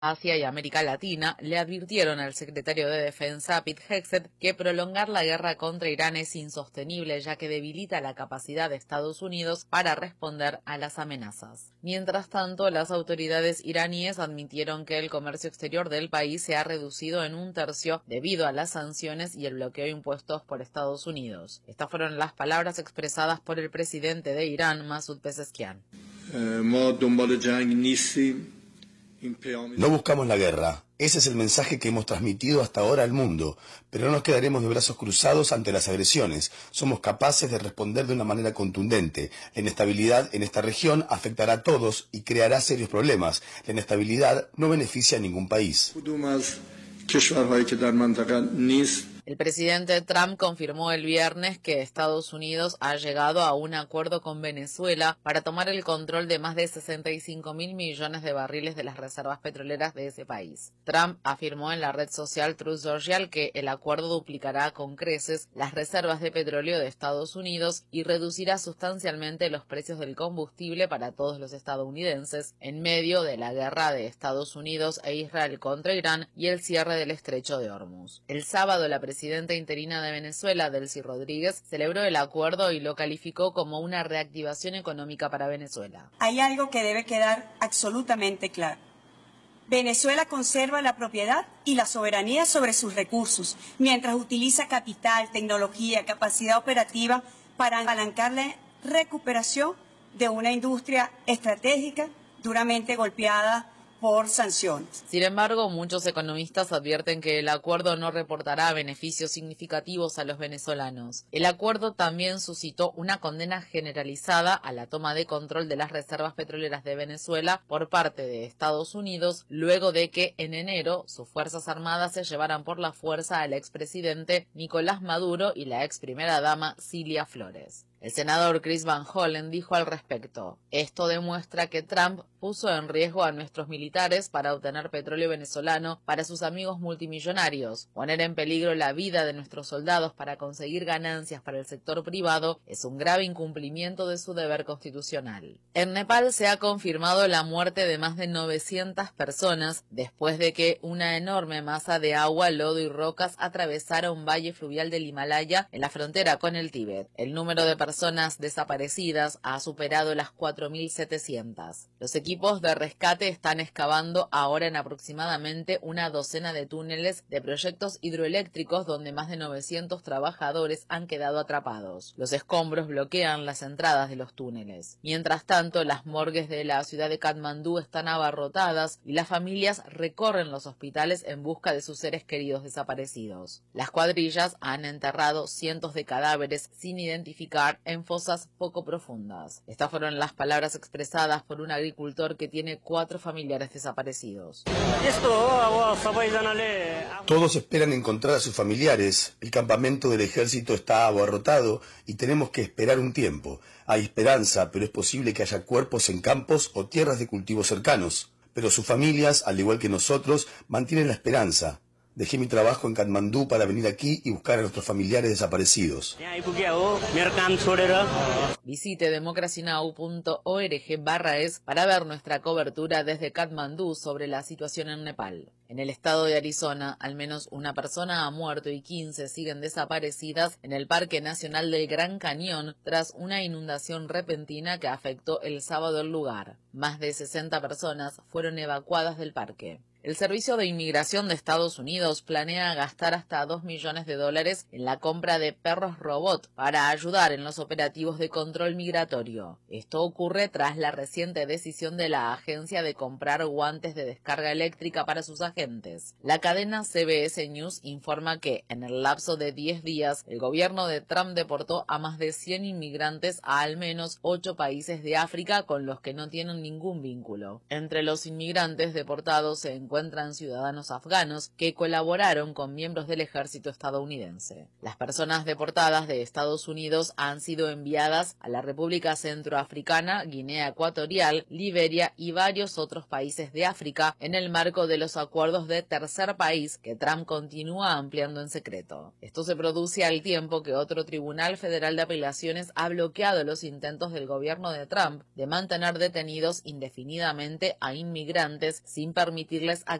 Asia y América Latina le advirtieron al secretario de Defensa, Pete Hegseth, que prolongar la guerra contra Irán es insostenible, ya que debilita la capacidad de Estados Unidos para responder a las amenazas. Mientras tanto, las autoridades iraníes admitieron que el comercio exterior del país se ha reducido en 1/3 debido a las sanciones y el bloqueo impuestos por Estados Unidos. Estas fueron las palabras expresadas por el presidente de Irán, Masoud Pezeshkian. No buscamos la guerra. Ese es el mensaje que hemos transmitido hasta ahora al mundo, pero no nos quedaremos de brazos cruzados ante las agresiones. Somos capaces de responder de una manera contundente. La inestabilidad en esta región afectará a todos y creará serios problemas. La inestabilidad no beneficia a ningún país. El presidente Trump confirmó el viernes que Estados Unidos ha llegado a un acuerdo con Venezuela para tomar el control de más de 65.000 millones de barriles de las reservas petroleras de ese país. Trump afirmó en la red social Truth Social que el acuerdo duplicará con creces las reservas de petróleo de Estados Unidos y reducirá sustancialmente los precios del combustible para todos los estadounidenses en medio de la guerra de Estados Unidos e Israel contra Irán y el cierre del estrecho de Hormuz. El sábado, la presidenta interina de Venezuela, Delcy Rodríguez, celebró el acuerdo y lo calificó como una reactivación económica para Venezuela. Hay algo que debe quedar absolutamente claro. Venezuela conserva la propiedad y la soberanía sobre sus recursos, mientras utiliza capital, tecnología, capacidad operativa para apalancar la recuperación de una industria estratégica duramente golpeada por sanciones. Sin embargo, muchos economistas advierten que el acuerdo no reportará beneficios significativos a los venezolanos. El acuerdo también suscitó una condena generalizada a la toma de control de las reservas petroleras de Venezuela por parte de Estados Unidos, luego de que en enero sus fuerzas armadas se llevaran por la fuerza al expresidente Nicolás Maduro y la ex primera dama Cilia Flores. El senador Chris Van Hollen dijo al respecto: esto demuestra que Trump puso en riesgo a nuestros militares para obtener petróleo venezolano para sus amigos multimillonarios. Poner en peligro la vida de nuestros soldados para conseguir ganancias para el sector privado es un grave incumplimiento de su deber constitucional. En Nepal se ha confirmado la muerte de más de 900 personas después de que una enorme masa de agua, lodo y rocas atravesara un valle fluvial del Himalaya en la frontera con el Tíbet. El número de personas desaparecidas ha superado las 4.700. Los equipos de rescate están excavando ahora en aproximadamente una docena de túneles de proyectos hidroeléctricos donde más de 900 trabajadores han quedado atrapados. Los escombros bloquean las entradas de los túneles. Mientras tanto, las morgues de la ciudad de Katmandú están abarrotadas y las familias recorren los hospitales en busca de sus seres queridos desaparecidos. Las cuadrillas han enterrado cientos de cadáveres sin identificar en fosas poco profundas. Estas fueron las palabras expresadas por un agricultor que tiene 4 familiares desaparecidos. Todos esperan encontrar a sus familiares. El campamento del ejército está abarrotado y tenemos que esperar un tiempo. Hay esperanza, pero es posible que haya cuerpos en campos o tierras de cultivo cercanos. Pero sus familias, al igual que nosotros, mantienen la esperanza. Dejé mi trabajo en Katmandú para venir aquí y buscar a nuestros familiares desaparecidos. Visite democracynow.org/es para ver nuestra cobertura desde Katmandú sobre la situación en Nepal. En el estado de Arizona, al menos una persona ha muerto y 15 siguen desaparecidas en el Parque Nacional del Gran Cañón tras una inundación repentina que afectó el sábado el lugar. Más de 60 personas fueron evacuadas del parque. El Servicio de Inmigración de Estados Unidos planea gastar hasta $2 millones en la compra de perros robot para ayudar en los operativos de control migratorio. Esto ocurre tras la reciente decisión de la agencia de comprar guantes de descarga eléctrica para sus agentes. La cadena CBS News informa que, en el lapso de 10 días, el gobierno de Trump deportó a más de 100 inmigrantes a al menos 8 países de África con los que no tienen ningún vínculo. Entre los inmigrantes deportados se encuentran ciudadanos afganos que colaboraron con miembros del ejército estadounidense. Las personas deportadas de Estados Unidos han sido enviadas a la República Centroafricana, Guinea Ecuatorial, Liberia y varios otros países de África en el marco de los acuerdos de tercer país que Trump continúa ampliando en secreto. Esto se produce al tiempo que otro tribunal federal de apelaciones ha bloqueado los intentos del gobierno de Trump de mantener detenidos indefinidamente a inmigrantes sin permitirles